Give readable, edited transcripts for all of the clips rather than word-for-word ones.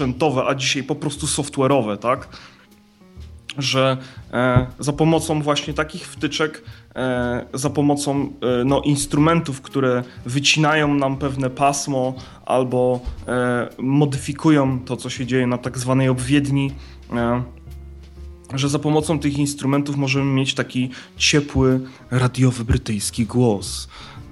sprzętowe, a dzisiaj po prostu software'owe, tak? Że za pomocą właśnie takich wtyczek, za pomocą instrumentów, które wycinają nam pewne pasmo albo modyfikują to, co się dzieje na tak zwanej obwiedni, że za pomocą tych instrumentów możemy mieć taki ciepły, radiowy brytyjski głos.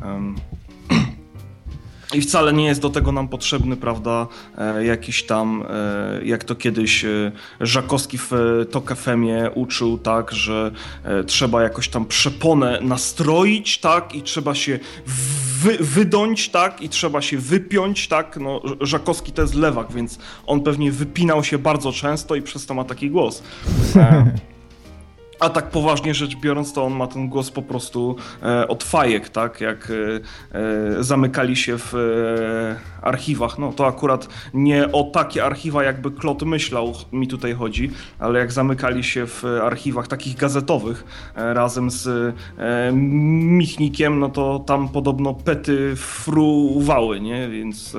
I wcale nie jest do tego nam potrzebny, prawda, jakiś tam, jak to kiedyś Żakowski w Tok FM-ie uczył, tak, że trzeba jakoś tam przeponę nastroić, tak, i trzeba się wydąć, tak, i trzeba się wypiąć, tak, no Żakowski to jest lewak, więc on pewnie wypinał się bardzo często i przez to ma taki głos. A tak poważnie rzecz biorąc, to on ma ten głos po prostu od fajek, tak? Jak zamykali się w archiwach. No to akurat nie o takie archiwa, jakby Klot myślał, mi tutaj chodzi, ale jak zamykali się w archiwach takich gazetowych razem z Michnikiem, no to tam podobno pety fruwały, nie? Więc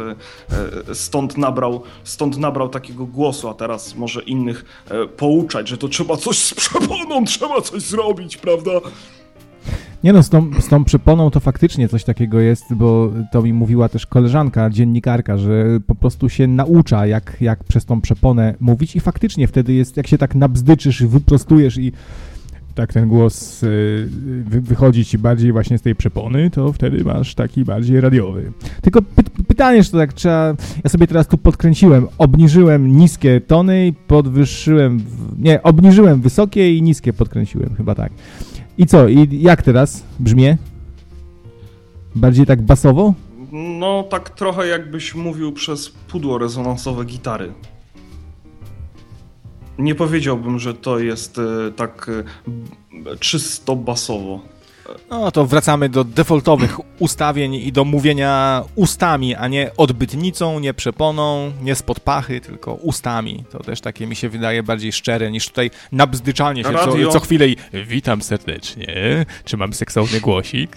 stąd nabrał takiego głosu, a teraz może innych pouczać, że to trzeba coś z przeponą, trzeba coś zrobić, prawda? Nie no, z tą przeponą to faktycznie coś takiego jest, bo to mi mówiła też koleżanka, dziennikarka, że po prostu się naucza, jak przez tą przeponę mówić i faktycznie wtedy jest, jak się tak nabzdyczysz, wyprostujesz i tak ten głos wychodzi ci bardziej właśnie z tej przepony, to wtedy masz taki bardziej radiowy. Tylko pytanie, że to tak trzeba... Ja sobie teraz tu podkręciłem, obniżyłem niskie tony i obniżyłem wysokie i niskie podkręciłem, chyba tak. I co? I jak teraz brzmię? Bardziej tak basowo? No tak trochę jakbyś mówił przez pudło rezonansowe gitary. Nie powiedziałbym, że to jest tak czysto basowo. No to wracamy do defaultowych ustawień i do mówienia ustami, a nie odbytnicą, nie przeponą, nie spod pachy, tylko ustami. To też takie mi się wydaje bardziej szczere niż tutaj nabzdyczanie się co chwilę i witam serdecznie, czy mam seksowny głosik?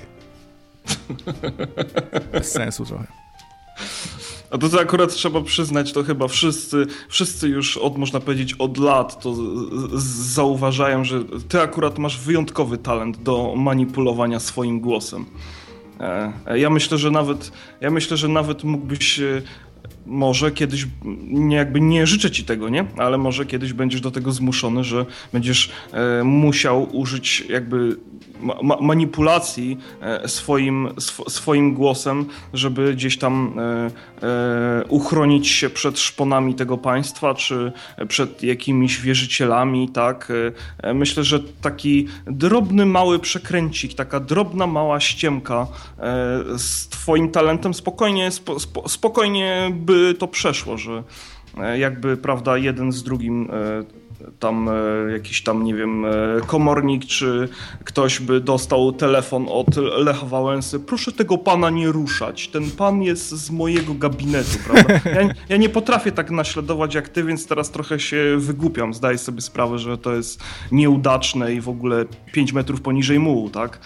Bez sensu trochę. A to akurat trzeba przyznać, to chyba wszyscy już można powiedzieć od lat to zauważają, że ty akurat masz wyjątkowy talent do manipulowania swoim głosem. Ja myślę, że nawet mógłbyś może kiedyś, nie życzę ci tego, nie? Ale może kiedyś będziesz do tego zmuszony, że będziesz musiał użyć jakby manipulacji swoim głosem, żeby gdzieś tam uchronić się przed szponami tego państwa, czy przed jakimiś wierzycielami, tak? Myślę, że taki drobny, mały przekręcik, taka drobna, mała ściemka z twoim talentem spokojnie by to przeszło, że jakby, prawda, jeden z drugim tam jakiś tam, nie wiem, komornik, czy ktoś by dostał telefon od Lecha Wałęsy. Proszę tego pana nie ruszać, ten pan jest z mojego gabinetu, prawda? Ja nie potrafię tak naśladować jak ty, więc teraz trochę się wygłupiam. Zdaję sobie sprawę, że to jest nieudaczne i w ogóle 5 metrów poniżej mułu, tak?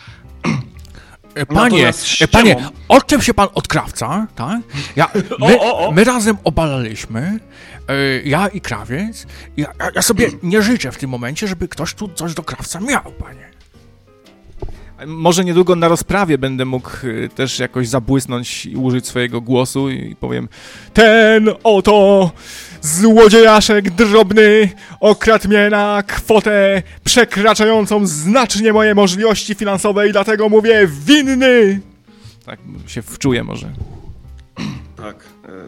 Panie, odczep się pan od krawca, tak? My razem obalaliśmy, ja i krawiec. Ja sobie nie życzę w tym momencie, żeby ktoś tu coś do krawca miał, panie. Może niedługo na rozprawie będę mógł też jakoś zabłysnąć i użyć swojego głosu i powiem: ten oto złodziejaszek drobny okradł mnie na kwotę przekraczającą znacznie moje możliwości finansowe i dlatego mówię winny! Tak się wczuję może. Tak.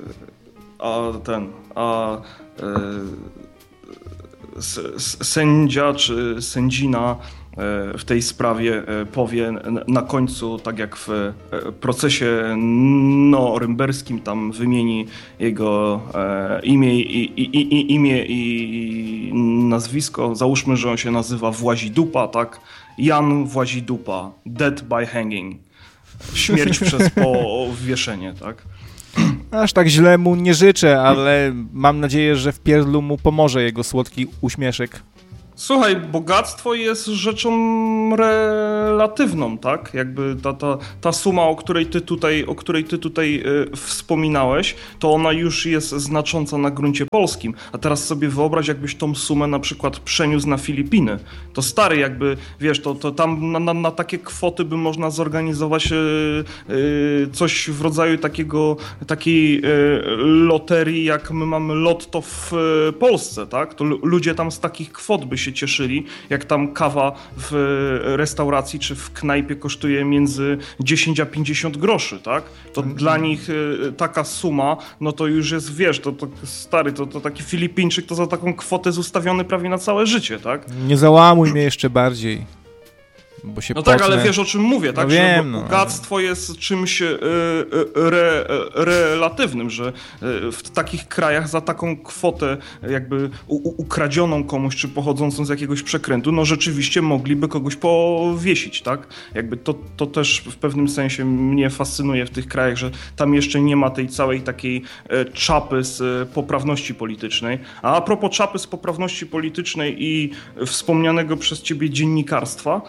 Sędzia czy sędzina w tej sprawie powie na końcu, tak jak w procesie norymberskim, tam wymieni jego imię i nazwisko. Załóżmy, że on się nazywa Włazidupa, tak? Jan Włazidupa, dead by hanging. Śmierć przez powieszenie, tak? Aż tak źle mu nie życzę, ale mam nadzieję, że w pierdlu mu pomoże jego słodki uśmieszek. Słuchaj, bogactwo jest rzeczą relatywną, tak? Jakby ta suma, o której ty tutaj wspominałeś, to ona już jest znacząca na gruncie polskim. A teraz sobie wyobraź, jakbyś tą sumę na przykład przeniósł na Filipiny. To stary, jakby, wiesz, to tam na takie kwoty by można zorganizować coś w rodzaju takiej loterii, jak my mamy lotto w Polsce, tak? To ludzie tam z takich kwot by się cieszyli, jak tam kawa w restauracji czy w knajpie kosztuje między 10 a 50 groszy, tak? To dla nich taka suma, no to już jest, wiesz, to stary, to taki Filipińczyk to za taką kwotę jest ustawiony prawie na całe życie, tak? Nie załamuj mnie jeszcze bardziej. Bo się tak, ale wiesz, o czym mówię, tak? No wiem, że bogactwo jest czymś relatywnym, że w takich krajach za taką kwotę jakby ukradzioną komuś, czy pochodzącą z jakiegoś przekrętu, no rzeczywiście mogliby kogoś powiesić, tak? Jakby to też w pewnym sensie mnie fascynuje w tych krajach, że tam jeszcze nie ma tej całej takiej czapy z poprawności politycznej. A propos czapy z poprawności politycznej i wspomnianego przez ciebie dziennikarstwa,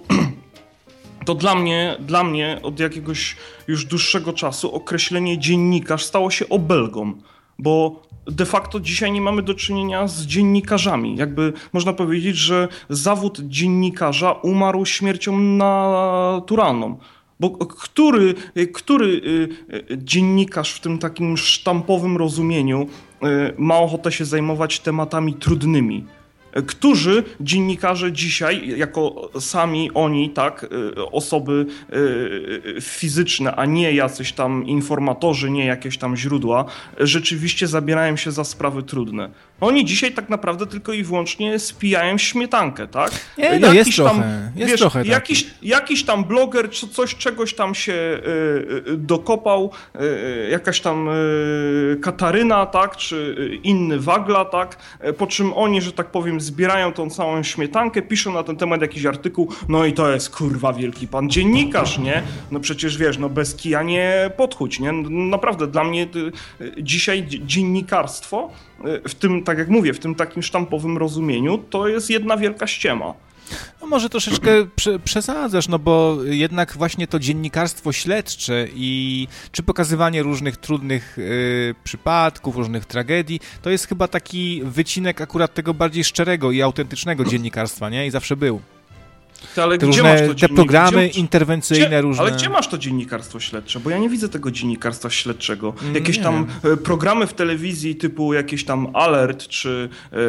to dla mnie od jakiegoś już dłuższego czasu określenie dziennikarz stało się obelgą, bo de facto dzisiaj nie mamy do czynienia z dziennikarzami. Jakby można powiedzieć, że zawód dziennikarza umarł śmiercią naturalną. Bo który dziennikarz w tym takim sztampowym rozumieniu ma ochotę się zajmować tematami trudnymi? Którzy dziennikarze dzisiaj, jako sami oni, tak, osoby fizyczne, a nie jacyś tam informatorzy, nie jakieś tam źródła, rzeczywiście zabierają się za sprawy trudne. Oni dzisiaj tak naprawdę tylko i wyłącznie spijają śmietankę, tak? Nie, no jest trochę. Jakiś tam bloger czy czegoś tam się dokopał, jakaś tam Kataryna, tak, czy inny Wagla, tak, po czym oni, że tak powiem, zbierają tą całą śmietankę, piszą na ten temat jakiś artykuł, no i to jest kurwa wielki pan dziennikarz, nie? No przecież wiesz, no bez kija nie podchódź, nie? Naprawdę dla mnie dzisiaj dziennikarstwo w tym, tak jak mówię, w tym takim sztampowym rozumieniu, to jest jedna wielka ściema. No może troszeczkę przesadzasz, no bo jednak właśnie to dziennikarstwo śledcze i czy pokazywanie różnych trudnych przypadków, różnych tragedii, to jest chyba taki wycinek akurat tego bardziej szczerego i autentycznego dziennikarstwa, nie? I zawsze był. Ale te gdzie różne, masz to te programy interwencyjne różne. Ale gdzie masz to dziennikarstwo śledcze? Bo ja nie widzę tego dziennikarstwa śledczego. Jakieś tam programy w telewizji typu jakieś tam Alert, czy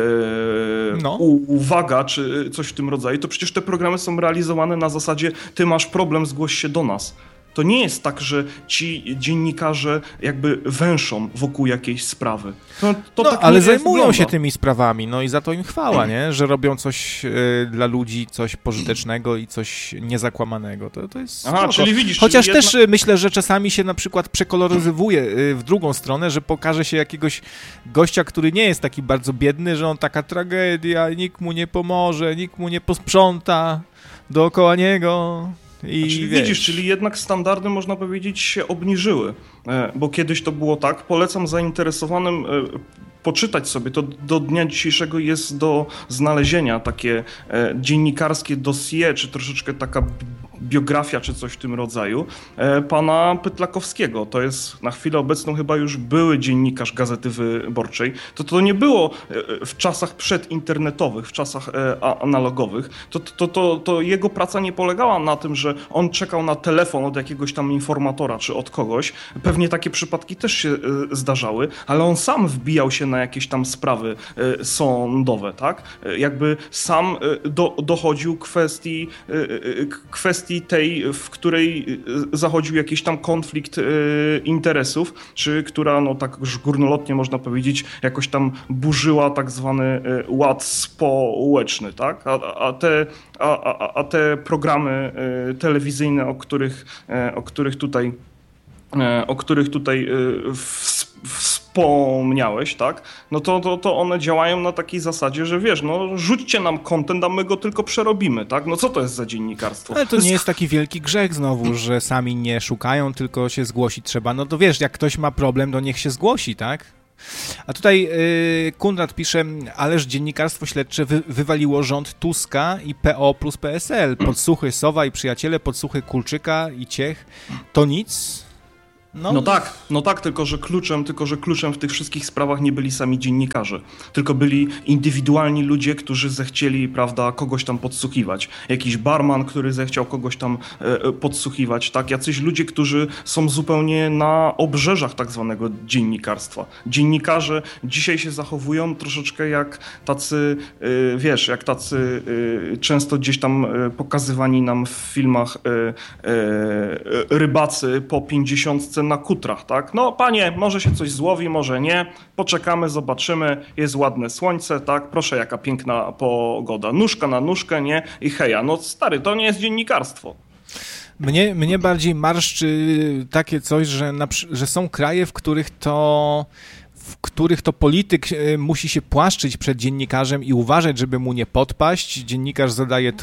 Uwaga, czy coś w tym rodzaju, to przecież te programy są realizowane na zasadzie ty masz problem, zgłoś się do nas. To nie jest tak, że ci dziennikarze jakby węszą wokół jakiejś sprawy. Tak ale zajmują się tymi sprawami, no i za to im chwała, nie? Że robią coś dla ludzi, coś pożytecznego i coś niezakłamanego. To jest czyli widzisz... Chociaż też myślę, że czasami się na przykład przekoloryzuje w drugą stronę, że pokaże się jakiegoś gościa, który nie jest taki bardzo biedny, że on taka tragedia, nikt mu nie pomoże, nikt mu nie posprząta dookoła niego... Czyli widzisz, czyli jednak standardy, można powiedzieć, się obniżyły, bo kiedyś to było tak. Polecam zainteresowanym poczytać sobie, to do dnia dzisiejszego jest do znalezienia takie dziennikarskie dossier, czy troszeczkę taka biografia, czy coś w tym rodzaju, pana Pytlakowskiego. To jest na chwilę obecną chyba już były dziennikarz Gazety Wyborczej. To nie było w czasach przedinternetowych, w czasach analogowych. To jego praca nie polegała na tym, że on czekał na telefon od jakiegoś tam informatora, czy od kogoś. Pewnie takie przypadki też się zdarzały, ale on sam wbijał się na jakieś tam sprawy sądowe, tak? Jakby sam dochodził kwestii tej, w której zachodził jakiś tam konflikt interesów, czy która, no tak już górnolotnie można powiedzieć, jakoś tam burzyła tak zwany ład społeczny, tak? A te programy telewizyjne, o których tutaj wspomniałeś, tak? No to one działają na takiej zasadzie, że wiesz, no rzućcie nam content, a my go tylko przerobimy, tak? No co to jest za dziennikarstwo? Ale to nie jest taki wielki grzech znowu, że sami nie szukają, tylko się zgłosić trzeba. No to wiesz, jak ktoś ma problem, to niech się zgłosi, tak? A tutaj Konrad pisze, ależ dziennikarstwo śledcze wywaliło rząd Tuska i PO plus PSL. Podsłuchy Sowa i przyjaciele, podsłuchy Kulczyka i Ciech. To nic? No tak, tylko że kluczem w tych wszystkich sprawach nie byli sami dziennikarze, tylko byli indywidualni ludzie, którzy zechcieli, prawda, kogoś tam podsłuchiwać. Jakiś barman, który zechciał kogoś tam podsłuchiwać, tak? Jacyś ludzie, którzy są zupełnie na obrzeżach tak zwanego dziennikarstwa. Dziennikarze dzisiaj się zachowują troszeczkę jak tacy, często gdzieś tam pokazywani nam w filmach rybacy po 50 na kutrach, tak? No panie, może się coś złowi, może nie, poczekamy, zobaczymy, jest ładne słońce, tak? Proszę, jaka piękna pogoda. Nóżka na nóżkę, nie? I heja, no stary, to nie jest dziennikarstwo. Mnie bardziej marszczy takie coś, że są kraje, w których to polityk musi się płaszczyć przed dziennikarzem i uważać, żeby mu nie podpaść. Dziennikarz zadaje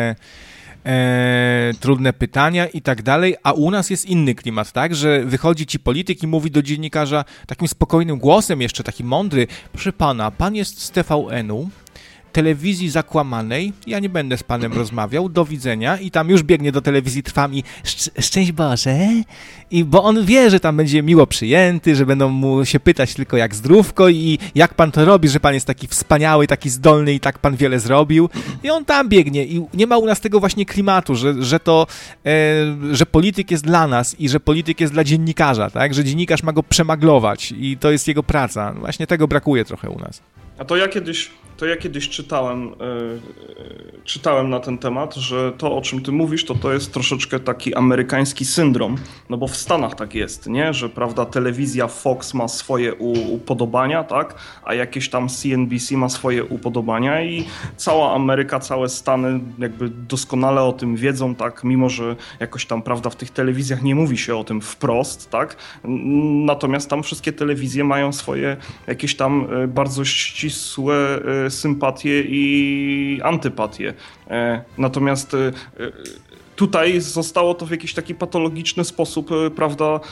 trudne pytania i tak dalej, a u nas jest inny klimat, tak, że wychodzi ci polityk i mówi do dziennikarza takim spokojnym głosem, jeszcze taki mądry: proszę pana, pan jest z TVN-u, telewizji zakłamanej, ja nie będę z panem rozmawiał, do widzenia, i tam już biegnie do telewizji Trwam i szczęść Boże, i bo on wie, że tam będzie miło przyjęty, że będą mu się pytać tylko jak zdrówko i jak pan to robi, że pan jest taki wspaniały, taki zdolny i tak pan wiele zrobił, i on tam biegnie i nie ma u nas tego właśnie klimatu, że polityk jest dla nas i że polityk jest dla dziennikarza, tak, że dziennikarz ma go przemaglować i to jest jego praca. Właśnie tego brakuje trochę u nas. A to ja kiedyś czytałem na ten temat, że to, o czym ty mówisz, to jest troszeczkę taki amerykański syndrom, no bo w Stanach tak jest, nie? Że, prawda, telewizja Fox ma swoje upodobania, tak? A jakieś tam CNBC ma swoje upodobania i cała Ameryka, całe Stany jakby doskonale o tym wiedzą, tak? Mimo że jakoś tam, prawda, w tych telewizjach nie mówi się o tym wprost, tak? Natomiast tam wszystkie telewizje mają swoje jakieś tam bardzo ścisłe sympatie i antypatie. Natomiast tutaj zostało to w jakiś taki patologiczny sposób, prawda,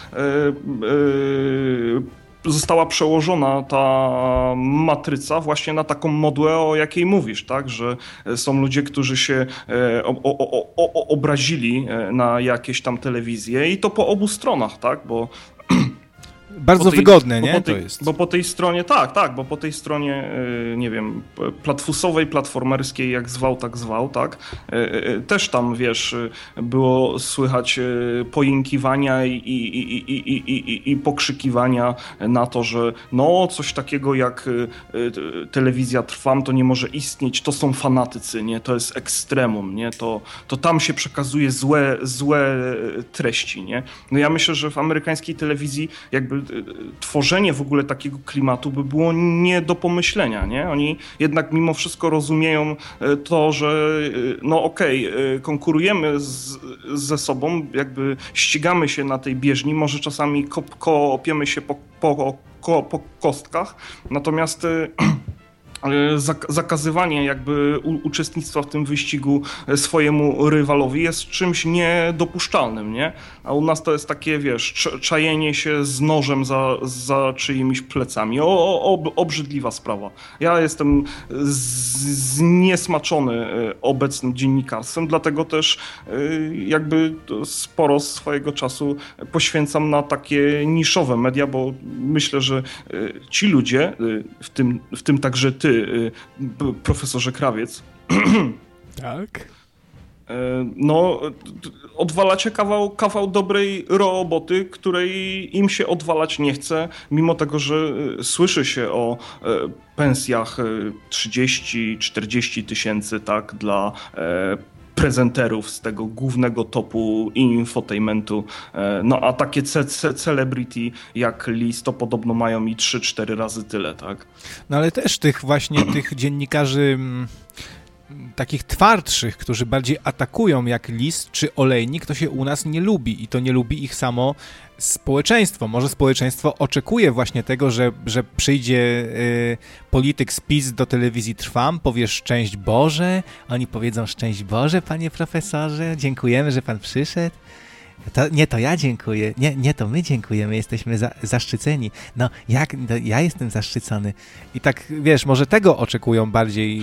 została przełożona ta matryca właśnie na taką modłę, o jakiej mówisz, tak, że są ludzie, którzy się obrazili na jakieś tam telewizje i to po obu stronach, tak, bo bardzo wygodne, nie? To jest. Bo po tej stronie, bo po tej stronie, nie wiem, platfusowej, platformerskiej, jak zwał, tak, też tam, wiesz, było słychać pojękiwania i pokrzykiwania na to, że no, coś takiego jak telewizja Trwam, to nie może istnieć, to są fanatycy, nie? To jest ekstremum, nie? To tam się przekazuje złe treści, nie? No ja myślę, że w amerykańskiej telewizji jakby tworzenie w ogóle takiego klimatu by było nie do pomyślenia, nie? Oni jednak mimo wszystko rozumieją to, że no okej, konkurujemy ze sobą, jakby ścigamy się na tej bieżni, może czasami kopiemy się po kostkach, natomiast zakazywanie jakby uczestnictwa w tym wyścigu swojemu rywalowi jest czymś niedopuszczalnym, nie? A u nas to jest takie, wiesz, czajenie się z nożem za czyimiś plecami. Obrzydliwa sprawa. Ja jestem zniesmaczony obecnym dziennikarstwem, dlatego też jakby sporo swojego czasu poświęcam na takie niszowe media, bo myślę, że ci ludzie, w tym także ty, profesorze Krawiec, tak, no odwalacie kawał dobrej roboty, której im się odwalać nie chce, mimo tego, że słyszy się o pensjach 30-40 tysięcy, tak, dla prezenterów z tego głównego topu infotainmentu. No a takie celebrity jak Liz to podobno mają i 3-4 razy tyle, tak? No ale też tych dziennikarzy takich twardszych, którzy bardziej atakują jak Lis czy Olejnik, to się u nas nie lubi i to nie lubi ich samo społeczeństwo. Może społeczeństwo oczekuje właśnie tego, że przyjdzie polityk z PiS do telewizji Trwam, powie szczęść Boże, oni powiedzą szczęść Boże, panie profesorze, dziękujemy, że pan przyszedł. To ja dziękuję. Nie, to my dziękujemy, jesteśmy zaszczyceni. No, ja jestem zaszczycony. I tak, wiesz, może tego oczekują bardziej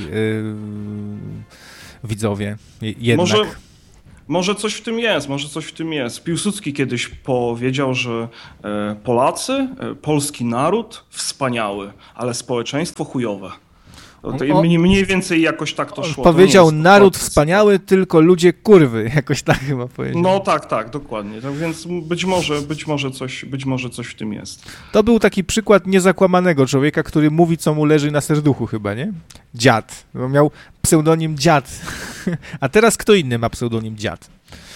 widzowie jednak. Może coś w tym jest. Piłsudski kiedyś powiedział, że Polacy, polski naród wspaniały, ale społeczeństwo chujowe. To mniej więcej jakoś tak to szło. Powiedział naród wspaniały, tylko ludzie kurwy, jakoś tak chyba powiedział. No tak, dokładnie. Tak więc być może coś w tym jest. To był taki przykład niezakłamanego człowieka, który mówi, co mu leży na serduchu chyba, nie? Dziad. Bo miał pseudonim Dziad. A teraz kto inny ma pseudonim Dziad?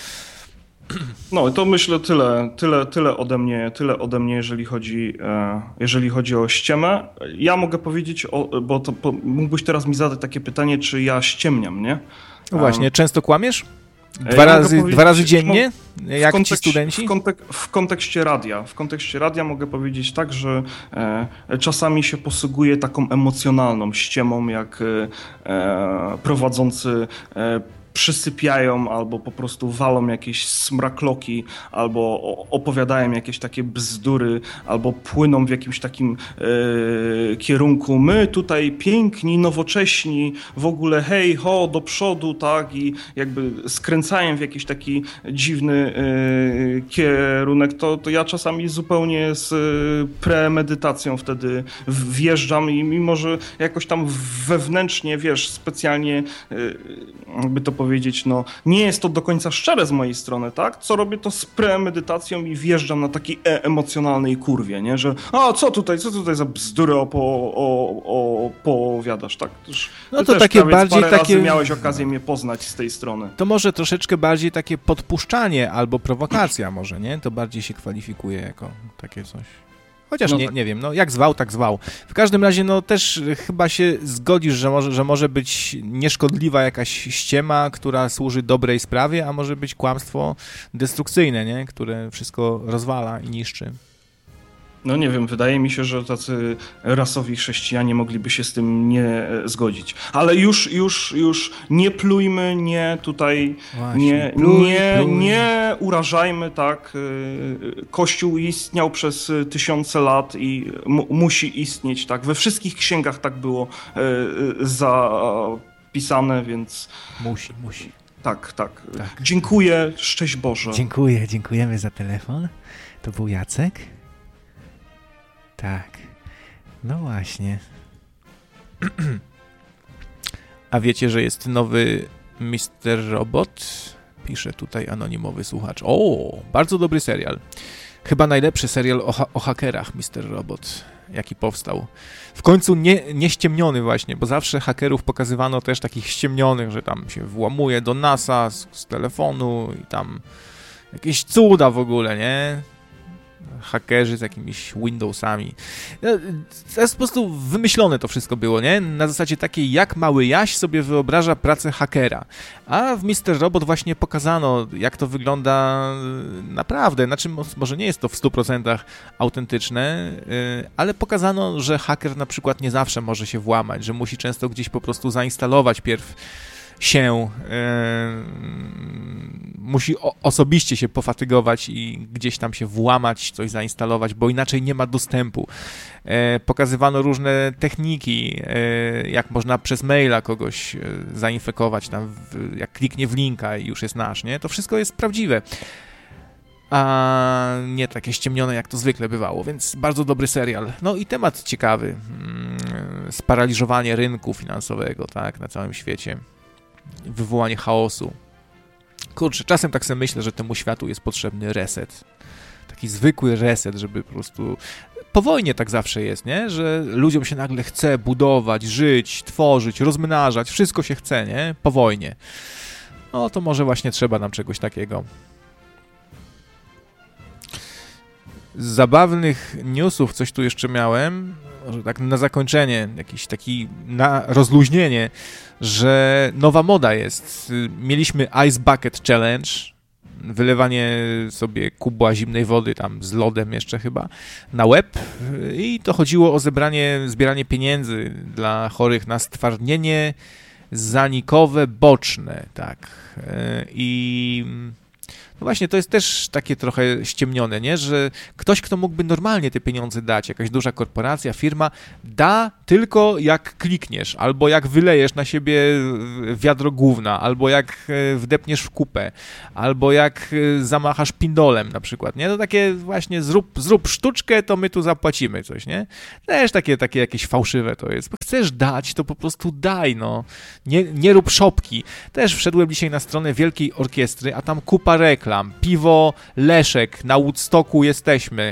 No, to myślę tyle ode mnie, jeżeli chodzi o ściemę. Ja mogę powiedzieć, bo mógłbyś teraz mi zadać takie pytanie, czy ja ściemniam, nie? No właśnie, często kłamiesz? Dwa razy dziennie? Jak ci studenci? W kontekście radia mogę powiedzieć tak, że czasami się posługuję taką emocjonalną ściemą, jak prowadzący przysypiają albo po prostu walą jakieś smrakloki, albo opowiadają jakieś takie bzdury, albo płyną w jakimś takim kierunku. My tutaj piękni, nowocześni, w ogóle hej, ho, do przodu, tak, i jakby skręcają w jakiś taki dziwny kierunek, to ja czasami zupełnie z premedytacją wtedy wjeżdżam i mimo, że jakoś tam wewnętrznie, wiesz, specjalnie jakby to powiedzieć, no nie jest to do końca szczere z mojej strony, tak? Co robię, to z premedytacją i wjeżdżam na takiej emocjonalnej kurwie, nie? Że co tutaj za bzdury opowiadasz, tak? No to takie bardziej parę razy miałeś okazję mnie poznać z tej strony. To może troszeczkę bardziej takie podpuszczanie albo prowokacja może, nie? To bardziej się kwalifikuje jako takie coś. Chociaż nie wiem, no jak zwał, tak zwał. W każdym razie, no też chyba się zgodzisz, że może być nieszkodliwa jakaś ściema, która służy dobrej sprawie, a może być kłamstwo destrukcyjne, nie? Które wszystko rozwala i niszczy. No nie wiem, wydaje mi się, że tacy rasowi chrześcijanie mogliby się z tym nie zgodzić. Ale już nie plujmy, nie urażajmy, tak. Kościół istniał przez tysiące lat i musi istnieć, tak. We wszystkich księgach tak było zapisane, więc... Musi. Tak. Dziękuję, szczęść Boże. Dziękujemy za telefon. To był Jacek. Tak, no właśnie. A wiecie, że jest nowy Mr. Robot? Pisze tutaj anonimowy słuchacz. O, bardzo dobry serial. Chyba najlepszy serial o hakerach Mr. Robot, jaki powstał. W końcu nie ściemniony właśnie, bo zawsze hakerów pokazywano też takich ściemnionych, że tam się włamuje do NASA z telefonu i tam jakieś cuda w ogóle, nie? Hakerzy z jakimiś Windowsami. To jest po prostu wymyślone to wszystko było, nie? Na zasadzie takiej, jak mały Jaś sobie wyobraża pracę hakera. A w Mr. Robot właśnie pokazano, jak to wygląda naprawdę. Znaczy, może nie jest to w 100% autentyczne, ale pokazano, że haker na przykład nie zawsze może się włamać, że musi często gdzieś po prostu zainstalować musi osobiście się pofatygować i gdzieś tam się włamać, coś zainstalować, bo inaczej nie ma dostępu. Pokazywano różne techniki, jak można przez maila kogoś zainfekować, tam jak kliknie w linka i już jest nasz, nie? To wszystko jest prawdziwe, a nie takie ściemnione, jak to zwykle bywało, więc bardzo dobry serial. No i temat ciekawy, sparaliżowanie rynku finansowego, tak, na całym świecie. Wywołanie chaosu. Kurczę, czasem tak sobie myślę, że temu światu jest potrzebny reset. Taki zwykły reset, żeby po prostu... Po wojnie tak zawsze jest, nie? Że ludziom się nagle chce budować, żyć, tworzyć, rozmnażać. Wszystko się chce, nie? Po wojnie. No to może właśnie trzeba nam czegoś takiego. Z zabawnych newsów coś tu jeszcze miałem, może tak na zakończenie, jakiś taki na rozluźnienie, że nowa moda jest. Mieliśmy Ice Bucket Challenge, wylewanie sobie kubła zimnej wody, tam z lodem jeszcze chyba, na łeb i to chodziło o zbieranie pieniędzy dla chorych na stwardnienie zanikowe boczne, tak. I No właśnie, to jest też takie trochę ściemnione, nie? Że ktoś, kto mógłby normalnie te pieniądze dać, jakaś duża korporacja, firma, da tylko jak klikniesz, albo jak wylejesz na siebie wiadro gówna, albo jak wdepniesz w kupę, albo jak zamachasz pindolem na przykład, nie? To takie właśnie zrób sztuczkę, to my tu zapłacimy coś, nie? Też takie jakieś fałszywe to jest. Bo chcesz dać, to po prostu daj, no. Nie rób szopki. Też wszedłem dzisiaj na stronę Wielkiej Orkiestry, a tam kupa reklam. Piwo Leszek, na Woodstocku jesteśmy.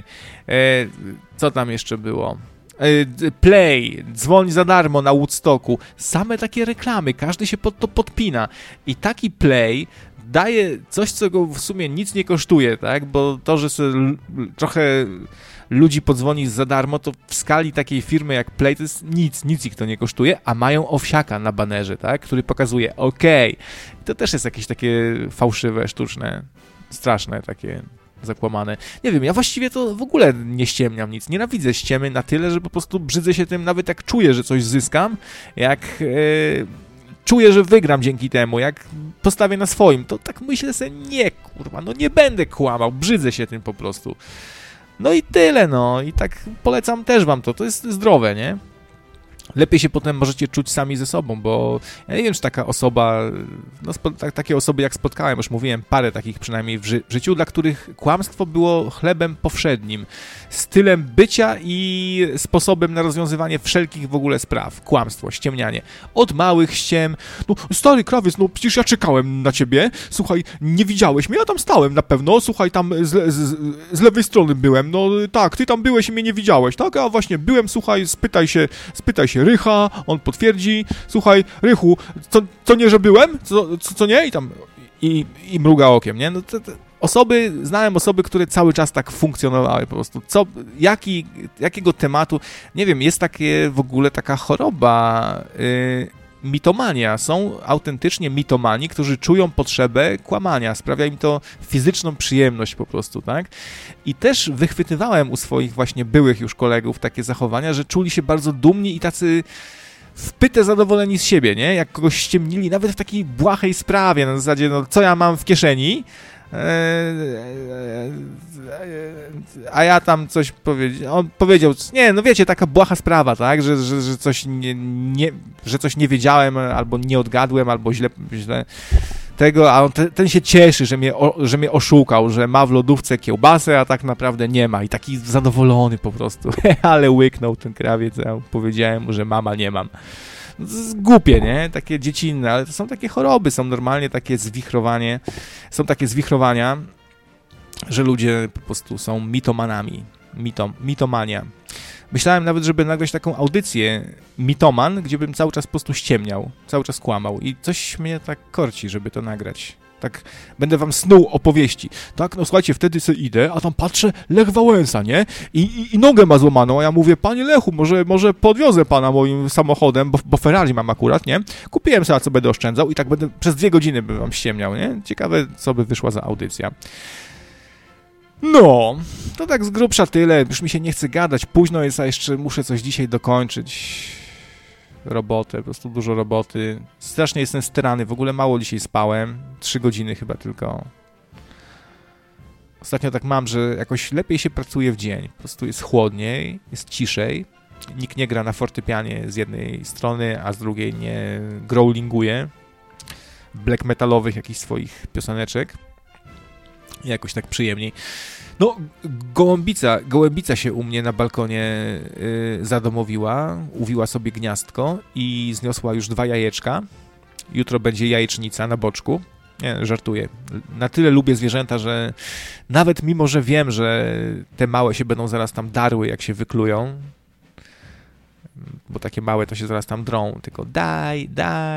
Co tam jeszcze było? Play, dzwoń za darmo na Woodstocku. Same takie reklamy, każdy się pod to podpina. I taki Play daje coś, co go w sumie nic nie kosztuje, tak? Bo to, że sobie trochę ludzi podzwoni za darmo, to w skali takiej firmy jak Play to jest nic ich to nie kosztuje, a mają owsiaka na banerze, tak? Który pokazuje, okej. To też jest jakieś takie fałszywe, sztuczne, straszne takie zakłamane. Nie wiem, ja właściwie to w ogóle nie ściemniam nic. Nienawidzę ściemy na tyle, że po prostu brzydzę się tym, nawet jak czuję, że coś zyskam, jak czuję, że wygram dzięki temu, jak postawię na swoim, to tak myślę sobie, nie, kurwa, no nie będę kłamał, brzydzę się tym po prostu. No i tyle, no. I tak polecam też wam to jest zdrowe, nie? Lepiej się potem możecie czuć sami ze sobą, bo ja nie wiem, czy taka osoba, no takie osoby jak spotkałem, już mówiłem, parę takich przynajmniej w życiu, dla których kłamstwo było chlebem powszednim, stylem bycia i sposobem na rozwiązywanie wszelkich w ogóle spraw. Kłamstwo, ściemnianie. Od małych ściem, no stary krawiec, no przecież ja czekałem na ciebie, słuchaj, nie widziałeś mnie, ja tam stałem na pewno, słuchaj, tam z lewej strony byłem, no tak, ty tam byłeś i mnie nie widziałeś, tak, a właśnie byłem, słuchaj, spytaj się Rycha, on potwierdzi, słuchaj, Rychu, co nie, że byłem? Co nie? I tam, i mruga okiem, nie? No znałem osoby, które cały czas tak funkcjonowały po prostu. Jakiego tematu, nie wiem, jest takie w ogóle taka choroba, mitomania. Są autentycznie mitomani, którzy czują potrzebę kłamania. Sprawia im to fizyczną przyjemność po prostu, tak? I też wychwytywałem u swoich właśnie byłych już kolegów takie zachowania, że czuli się bardzo dumni i tacy wpyte zadowoleni z siebie, nie? Jak kogoś ściemnili, nawet w takiej błahej sprawie, na zasadzie, no co ja mam w kieszeni, a ja tam coś on powiedział, nie, no wiecie, taka błaha sprawa, tak, że coś nie wiedziałem, albo nie odgadłem, albo źle tego, a ten się cieszy, że mnie oszukał, że ma w lodówce kiełbasę, a tak naprawdę nie ma i taki zadowolony po prostu, ale łyknął ten krawiec, ja powiedziałem mu, że mama nie mam. No to jest głupie, nie? Takie dziecinne, ale to są takie choroby, są normalnie takie zwichrowania, że ludzie po prostu są mitomanami. Mitomania. Myślałem nawet, żeby nagrać taką audycję mitoman, gdzie bym cały czas po prostu ściemniał, cały czas kłamał i coś mnie tak korci, żeby to nagrać. Tak, będę wam snuł opowieści. Tak, no słuchajcie, wtedy sobie idę, a tam patrzę, Lech Wałęsa, nie? I nogę ma złamaną, a ja mówię, panie Lechu, może podwiozę pana moim samochodem, bo Ferrari mam akurat, nie? Kupiłem sobie, co będę oszczędzał i tak będę przez 2 godziny bym wam ściemniał, nie? Ciekawe, co by wyszła za audycja. No, to tak z grubsza tyle, już mi się nie chce gadać, późno jest, a jeszcze muszę coś dzisiaj dokończyć. Robotę, po prostu dużo roboty. Strasznie jestem styrany, w ogóle mało dzisiaj spałem. 3 godziny chyba tylko. Ostatnio tak mam, że jakoś lepiej się pracuje w dzień. Po prostu jest chłodniej, jest ciszej. Nikt nie gra na fortepianie z jednej strony, a z drugiej nie growlinguje black metalowych jakichś swoich pioseneczek. Jakoś tak przyjemniej. No, gołębica się u mnie na balkonie zadomowiła, uwiła sobie gniazdko i zniosła już 2 jajeczka. Jutro będzie jajecznica na boczku. Nie, żartuję. Na tyle lubię zwierzęta, że nawet mimo, że wiem, że te małe się będą zaraz tam darły, jak się wyklują, bo takie małe to się zaraz tam drą, tylko daj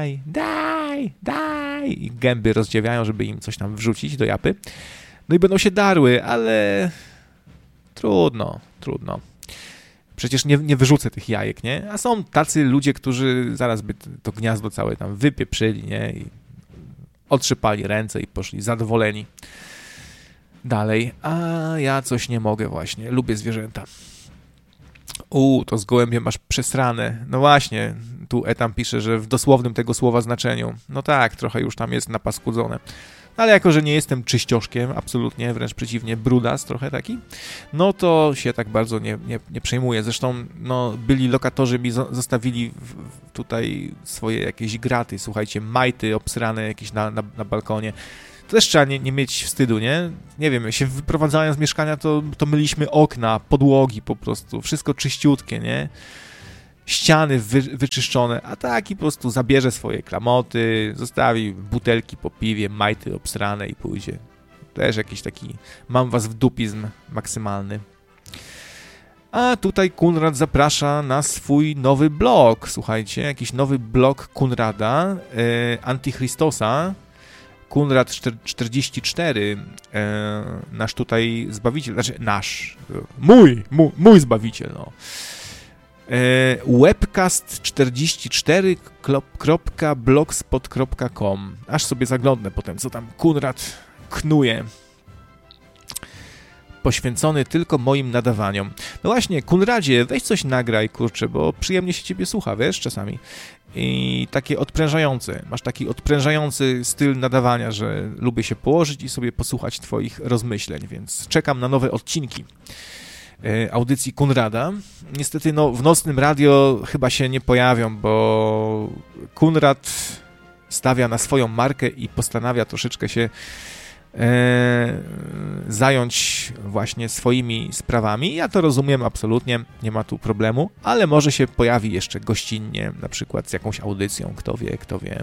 i gęby rozdziawiają, żeby im coś tam wrzucić do japy. No i będą się darły, ale trudno. Przecież nie wyrzucę tych jajek, nie? A są tacy ludzie, którzy zaraz by to gniazdo całe tam wypieprzyli, nie? I otrzypali ręce i poszli zadowoleni dalej. A ja coś nie mogę właśnie. Lubię zwierzęta. To z gołębiem masz przesrane. No właśnie, tu Etam pisze, że w dosłownym tego słowa znaczeniu. No tak, trochę już tam jest napaskudzone. ale jako, że nie jestem czyścioszkiem, absolutnie, wręcz przeciwnie, brudas trochę taki, no to się tak bardzo nie przejmuję. Zresztą no, byli lokatorzy mi zostawili tutaj swoje jakieś graty, słuchajcie, majty obsrane jakieś na balkonie. To też trzeba nie mieć wstydu, nie? Nie wiem, się wyprowadzając z mieszkania, to myliśmy okna, podłogi po prostu, wszystko czyściutkie, nie? Ściany wyczyszczone, a taki po prostu zabierze swoje klamoty, zostawi butelki po piwie, majty obsrane i pójdzie. Też jakiś taki, mam was w dupizm maksymalny. A tutaj Kunrad zaprasza na swój nowy blog, słuchajcie, jakiś nowy blog Kunrada, Antichristosa, Kunrad 44, nasz tutaj zbawiciel, znaczy nasz, mój zbawiciel, no. webcast44.blogspot.com. Aż sobie zaglądnę potem, co tam Kunrad knuje. Poświęcony tylko moim nadawaniom. No właśnie, Kunradzie, weź coś nagraj, kurczę, bo przyjemnie się ciebie słucha, wiesz, czasami. I takie odprężające. Masz taki odprężający styl nadawania, że lubię się położyć i sobie posłuchać twoich rozmyśleń, więc czekam na nowe odcinki audycji Kunrada. Niestety no, w nocnym radio chyba się nie pojawią, bo Kunrad stawia na swoją markę i postanawia troszeczkę się zająć właśnie swoimi sprawami. Ja to rozumiem absolutnie, nie ma tu problemu, ale może się pojawi jeszcze gościnnie, na przykład z jakąś audycją, kto wie.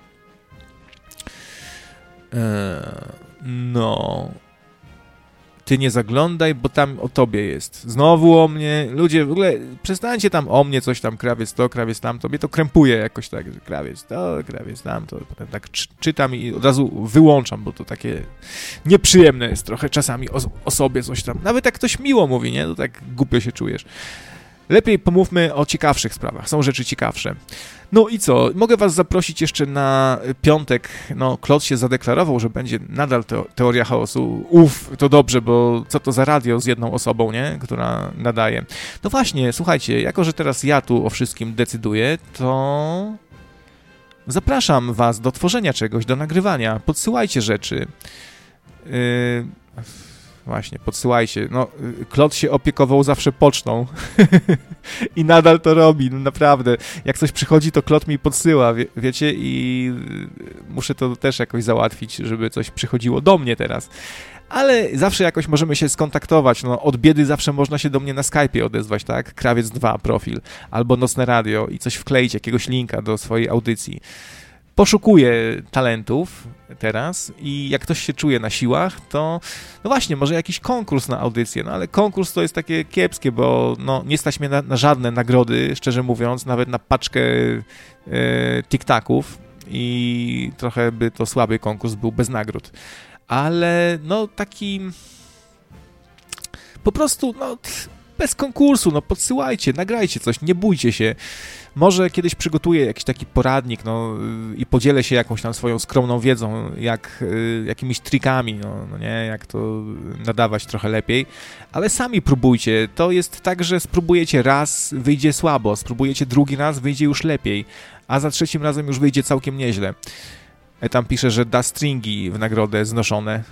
No... Ty nie zaglądaj, bo tam o tobie jest. Znowu o mnie. Ludzie, w ogóle przestańcie tam o mnie coś tam, krawiec to, krawiec tamto. Mnie to krępuje jakoś tak, że krawiec to, krawiec tamto. Potem tak czytam i od razu wyłączam, bo to takie nieprzyjemne jest trochę czasami o sobie coś tam. Nawet jak ktoś miło mówi, nie? To tak głupio się czujesz. Lepiej pomówmy o ciekawszych sprawach. Są rzeczy ciekawsze. No i co? Mogę was zaprosić jeszcze na piątek. No, Klot się zadeklarował, że będzie nadal teoria chaosu. To dobrze, bo co to za radio z jedną osobą, nie? Która nadaje. No właśnie, słuchajcie, jako że teraz ja tu o wszystkim decyduję, to zapraszam was do tworzenia czegoś, do nagrywania. Podsyłajcie rzeczy. Właśnie, podsyłajcie. No, Klot się opiekował zawsze pocztą i nadal to robi, no naprawdę. Jak coś przychodzi, to Klot mi podsyła, wiecie, i muszę to też jakoś załatwić, żeby coś przychodziło do mnie teraz. Ale zawsze jakoś możemy się skontaktować, no od biedy zawsze można się do mnie na Skype'ie odezwać, tak? Krawiec 2 profil, albo Nocne Radio i coś wkleić, jakiegoś linka do swojej audycji. Poszukuję talentów teraz i jak ktoś się czuje na siłach, to no właśnie, może jakiś konkurs na audycję, no ale konkurs to jest takie kiepskie, bo no nie stać mnie na żadne nagrody, szczerze mówiąc, nawet na paczkę tic-taków i trochę by to słaby konkurs był bez nagród. Ale no taki po prostu no bez konkursu, no podsyłajcie, nagrajcie coś, nie bójcie się. Może kiedyś przygotuję jakiś taki poradnik, no i podzielę się jakąś tam swoją skromną wiedzą, jakimiś trikami, no nie, jak to nadawać trochę lepiej, ale sami próbujcie. To jest tak, że spróbujecie raz, wyjdzie słabo, spróbujecie drugi raz, wyjdzie już lepiej, a za trzecim razem już wyjdzie całkiem nieźle. Tam pisze, że da stringi w nagrodę znoszone.